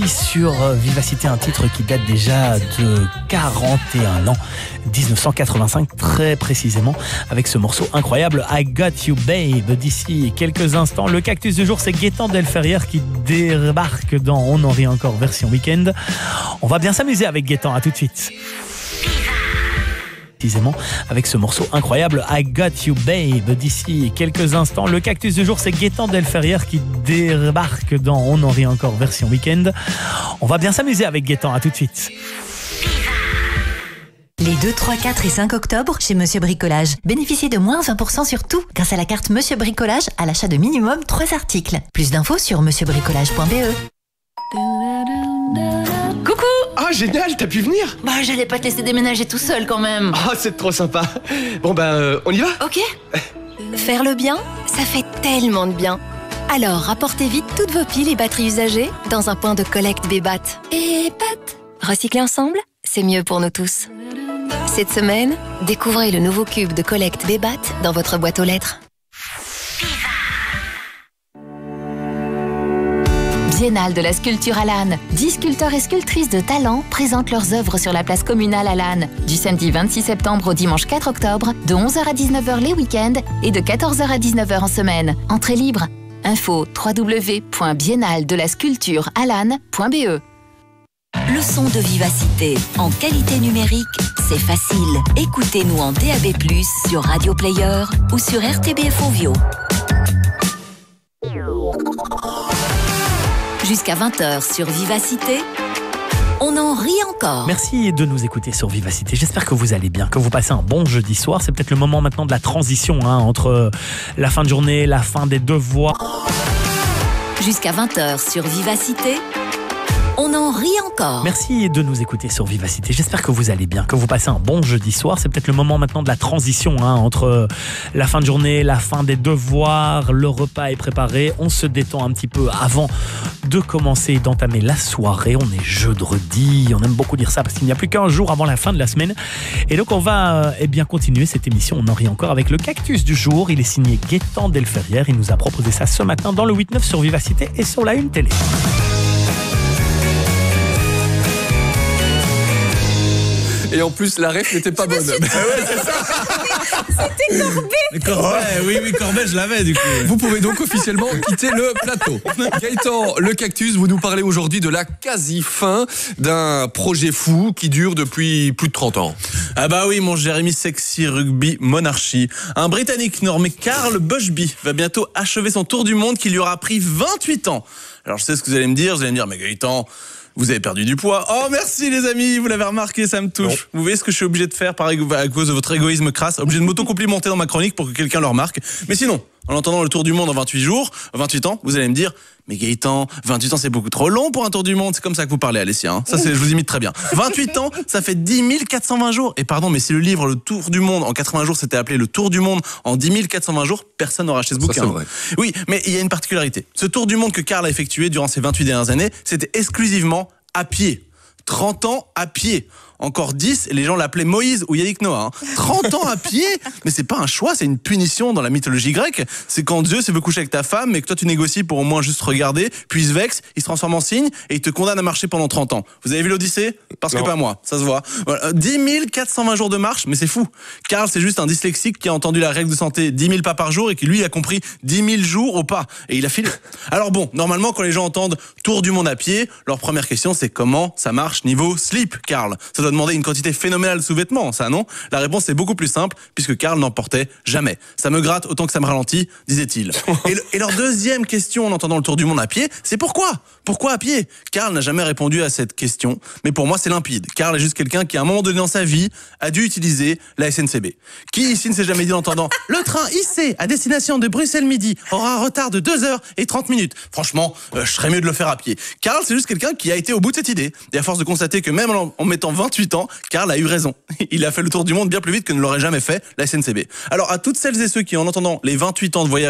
Sur Vivacité, un titre qui date déjà de 41 ans, 1985 très précisément, avec ce morceau incroyable I Got You Babe. D'ici quelques instants, le cactus du jour, c'est Gaëtan Delferrière qui débarque dans On en rit encore version week-end. On va bien s'amuser avec Gaëtan, à tout de suite. Précisément avec ce morceau incroyable I Got You Babe. D'ici quelques instants, le cactus du jour, c'est Gaëtan Delferrière qui débarque dans On en rit encore version week-end. On va bien s'amuser avec Gaëtan, à tout de suite. Les 2, 3, 4 et 5 octobre, chez Monsieur Bricolage. Bénéficiez de moins 20% sur tout grâce à la carte Monsieur Bricolage à l'achat de minimum 3 articles. Plus d'infos sur monsieurbricolage.be. Coucou! Ah, génial, t'as pu venir? Bah, j'allais pas te laisser déménager tout seul quand même. Ah, c'est trop sympa. Bon, on y va? Ok. Faire le bien, ça fait tellement de bien. Alors, rapportez vite toutes vos piles et batteries usagées dans un point de collecte Bébat. Et recycler ensemble, c'est mieux pour nous tous. Cette semaine, découvrez le nouveau cube de collecte Bébat dans votre boîte aux lettres. Biennale de la sculpture à Lannes. 10 sculpteurs et sculptrices de talent présentent leurs œuvres sur la place communale à Lannes. Du samedi 26 septembre au dimanche 4 octobre, de 11h à 19h les week-ends et de 14h à 19h en semaine. Entrée libre. Info www.biennaledelasculpturealannes.be. Le son de Vivacité en qualité numérique, c'est facile. Écoutez-nous en DAB+, sur Radio Player ou sur RTBF Ovio. Jusqu'à 20h sur Vivacité, on en rit encore. Merci de nous écouter sur Vivacité. J'espère que vous allez bien, que vous passez un bon jeudi soir. C'est peut-être le moment maintenant de la transition entre la fin de journée, la fin des devoirs. Jusqu'à 20h sur Vivacité, on en rit encore. Merci de nous écouter sur Vivacité. J'espère que vous allez bien, que vous passez un bon jeudi soir. C'est peut-être le moment maintenant de la transition entre la fin de journée, la fin des devoirs, le repas est préparé. On se détend un petit peu avant de commencer et d'entamer la soirée. On est jeudi, on aime beaucoup dire ça parce qu'il n'y a plus qu'un jour avant la fin de la semaine. Et donc on va continuer cette émission. On en rit encore avec le cactus du jour. Il est signé Gaëtan Delferrière. Il nous a proposé ça ce matin dans le 8-9 sur Vivacité et sur la Une télé. Et en plus, la ref n'était pas bonne. C'était Corbet. Oui, Corbet, je l'avais du coup. Vous pouvez donc officiellement quitter le plateau. Gaëtan, le cactus, vous nous parlez aujourd'hui de la quasi-fin d'un projet fou qui dure depuis plus de 30 ans. Ah bah oui, mon Jérémy Sexy Rugby Monarchy. Un Britannique nommé Carl Bushby va bientôt achever son tour du monde qui lui aura pris 28 ans. Alors je sais ce que vous allez me dire, mais Gaëtan, vous avez perdu du poids. Oh merci les amis, vous l'avez remarqué, ça me touche. Non. Vous voyez ce que je suis obligé de faire à cause de votre égoïsme crasse, obligé de m'auto-complimenter dans ma chronique pour que quelqu'un le remarque. Mais sinon, en entendant le tour du monde en 28 ans, vous allez me dire, mais Gaëtan, 28 ans c'est beaucoup trop long pour un tour du monde. C'est comme ça que vous parlez, Alessia. Hein. Ça, je vous imite très bien. 28 ans, ça fait 10 420 jours. Et pardon, mais si le livre Le Tour du Monde en 80 jours s'était appelé Le Tour du Monde en 10 420 jours, personne n'aurait acheté ce bouquin. Ça, c'est vrai. Oui, mais il y a une particularité. Ce tour du monde que Carl a effectué durant ces 28 dernières années, c'était exclusivement à pied. 30 ans à pied. Encore 10, et les gens l'appelaient Moïse ou Yannick Noah. 30 ans à pied, mais c'est pas un choix, c'est une punition dans la mythologie grecque. C'est quand Zeus veut coucher avec ta femme, mais que toi tu négocies pour au moins juste regarder, puis il se vexe, il se transforme en cygne, et il te condamne à marcher pendant 30 ans. Vous avez vu l'Odyssée? Parce que pas moi, ça se voit. Voilà. 10 420 jours de marche, mais c'est fou. Carl, c'est juste un dyslexique qui a entendu la règle de santé 10 000 pas par jour et qui lui a compris 10 000 jours au pas. Et il a filé. Alors bon, normalement quand les gens entendent tour du monde à pied, leur première question c'est comment ça marche niveau slip, Carl? Ça doit demander une quantité phénoménale de sous-vêtements, ça non? La réponse est beaucoup plus simple, puisque Carl n'en portait jamais. Ça me gratte autant que ça me ralentit, disait-il. Et leur deuxième question en entendant le tour du monde à pied, c'est pourquoi? Pourquoi à pied? Carl n'a jamais répondu à cette question, mais pour moi c'est limpide. Carl est juste quelqu'un qui à un moment donné dans sa vie a dû utiliser la SNCB. Qui ici ne s'est jamais dit en entendant « Le train IC à destination de Bruxelles midi aura un retard de 2h30 ». Franchement, je serais mieux de le faire à pied. Carl, c'est juste quelqu'un qui a été au bout de cette idée. Et à force de constater que même en mettant 28 ans, Carl a eu raison. Il a fait le tour du monde bien plus vite que ne l'aurait jamais fait la SNCB. Alors à toutes celles et ceux qui en entendant les 28 ans de voyage